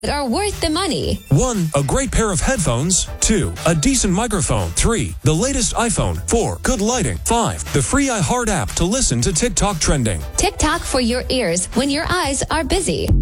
that are worth the money. 1. A great pair of headphones. 2. A decent microphone. 3. The latest iPhone. 4. Good lighting. 5. The free iHeart app to listen to TikTok trending. TikTok for your ears when your eyes are busy.